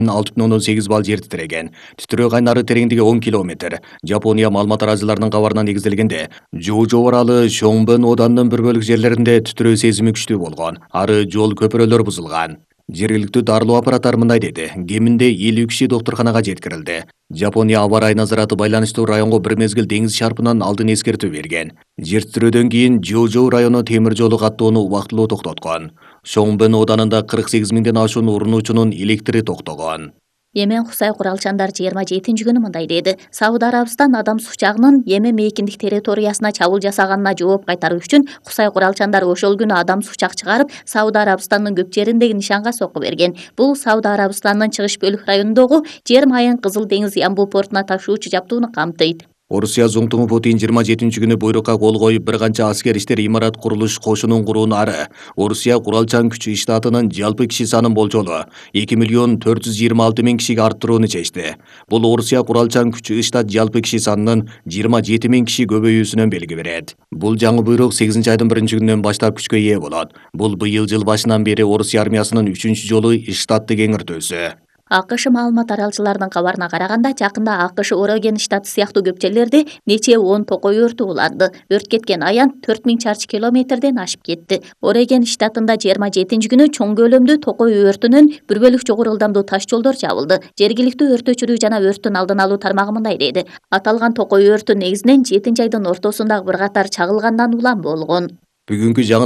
6,8 балл жер титиреген. Титирөө кайнары тереңдиги 10 километр. Жапония маалымат арачыларынын кабарына негизделгенде, Жожо аралы Шоңбен оданынын bir бөлүк жерлеринде титирөө сезими күчтүү болгон. Ары жол көпүрөлөр бузулган. Жергиликтүү дарылоо аппараттары мындай деди. Кеминде 50 киши доктурканага жеткирилди. Жапония аба ырайы назараты байланыштуу районго bir мезгил деңиз шарпынан алдын эскертүү берген. Жер титирөөдөн кийин Жожо району темир жолу каттоону убактылуу токтоткон. Шоңбен оданында 48 миңден ашуун урунуучунун электри токтогон. Yemen Кусай куралчандар 27-күнү мындай деди. Сауд Арабистан адам сучагынын Yemen мейкиндик территориясына чабуул жасаганына жооп кайтаруу үчүн Кусай куралчандар ошол күнү адам сучак чыгарып, Сауд Арабистандын көк жериндеги нишанга сокку берген. Бул Сауд Арабистандын чыгыш бөлүк районундогу жер майын Кызыл деңиз Ямбул портуна ташуучу жабдууну камтыйт. Орусия зуңтуңу Путин 27-күнү буйрукка кол коюп bir канча аскер иштер имарат курулуш кошунун курууну ары. Орусия куралчан күчү штатынын жалпы киши санын болжолу 2,426,000 кишиге арттырууну чечти. Бул Орусия куралчан күчү штат жалпы киши санынын 27,000 киши көбөйүүсүнөн белги берет. Бул жаңы буйрук 8-айдын 1-күнүнөн баштап күчкө ээ болот. Бул быйыл жыл башынан бери Орусия армиясынын 3-чү жолу штатты кеңиртүүсү. АКШ маалымат аралчыларынын кабарына караганда, жакында АКШ Ореген штаты сыяктуу көп жерлерде нече 10 токой өртү уланды. Өрт кеткен аян 4000 чарчы километрден ашып кетти. Ореген штатында 27-күнү чоң көлөмдүү токой өртүнөн bir бөлүк жогору ылдамдуу таш жолдор жабылды. Жергиликтүү өрт өчүрүү жана өрттүн алдын алуу тармагы мындай деди. Аталган токой өртү негизинен 7-айдын ортосундагы bir катар чагылгандан улам болгон. Бүгүнкү жаңы